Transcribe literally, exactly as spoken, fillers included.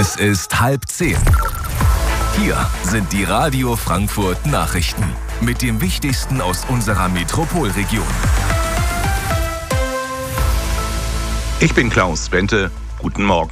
Es ist halb zehn. Hier sind die Radio Frankfurt Nachrichten mit dem Wichtigsten aus unserer Metropolregion. Ich bin Klaus Bente. Guten Morgen.